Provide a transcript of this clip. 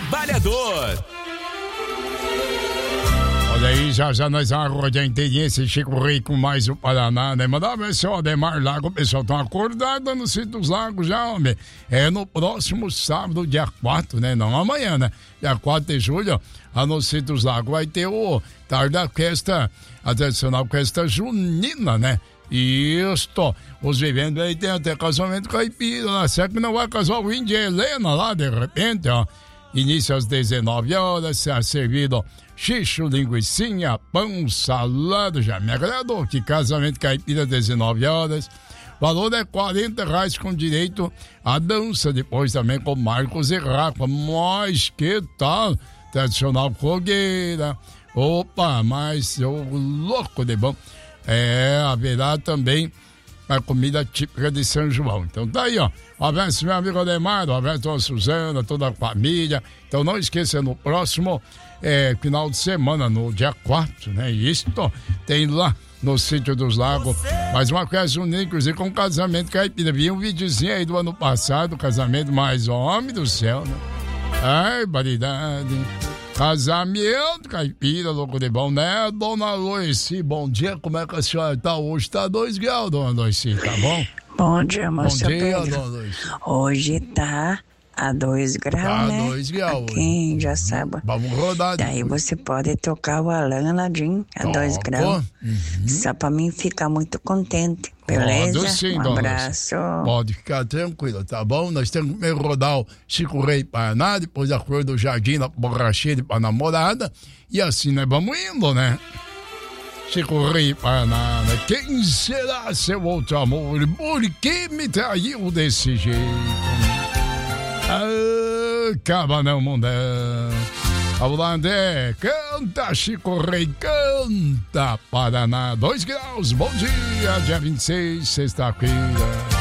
trabalhador. Olha aí, já nós vamos rodar inteirinha esse Chico Rei com mais o Paraná, né? Mandar ver se o Ademar Lago, o pessoal tá acordado no Sítio dos Lagos já, homem. É no próximo sábado, dia 4, né? Não amanhã, né? Dia 4 de julho, lá no Sítio dos Lagos vai ter o tarde da festa, a tradicional festa junina, né? Isto, os vivendo aí tem até casamento caipira, lá, será que não vai casar o Índio e Helena lá, de repente, ó? Início às 19 horas, será servido xixo, linguicinha, pão, salada, já me agradou, que casamento caipira 19 horas, valor é R$40 com direito à dança, depois também com Marcos e Rafa, mas que tal? Tradicional fogueira, opa, mas eu louco de bom, haverá também a comida típica de São João. Então tá aí, ó. Um abraço, meu amigo Ademar, um abraço a Suzana, toda a família. Então não esqueça, no próximo final de semana, no dia 4, né? Isso tem lá no Sítio dos Lagos. Mais uma festa unida, inclusive com casamento caipira. Vi um videozinho aí do ano passado, casamento, mais homem do céu, né? Ai, baridade. Casamento caipira, louco de bom, né, dona Loici? Bom dia, como é que a senhora tá hoje? Tá 2 graus, dona Loici, tá bom? Bom dia, moço. Bom dia, Pedro. dona Loici. Hoje tá a 2 graus, tá né? 2 graus. Aqui já sabe. Vamos rodar. Daí você pode tocar o Alan Aladim a 2 graus. Só pra mim ficar muito contente. Beleza? Pode sim, um abraço. Pode ficar tranquilo, tá bom? Nós temos que primeiro rodar o Chico Rei Paraná, depois a Flor do Jardim, na borracheira pra namorada. E assim nós vamos indo, né? Chico Rei Paraná, né? Quem será seu outro amor? Por que me traiu desse jeito? Acaba não, mundão. Vamos lá, André. Canta, Chico Rei, canta, Paraná. 2 graus, bom dia, dia 26, sexta-feira.